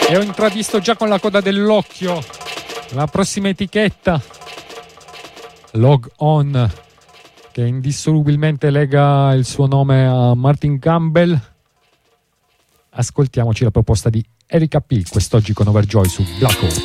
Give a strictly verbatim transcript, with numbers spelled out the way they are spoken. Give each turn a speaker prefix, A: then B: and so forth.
A: E ho intravisto già con la coda dell'occhio la prossima etichetta, Log On, che indissolubilmente lega il suo nome a Martin Campbell. Ascoltiamoci la proposta di Erika P quest'oggi con Overjoy su Black Hole.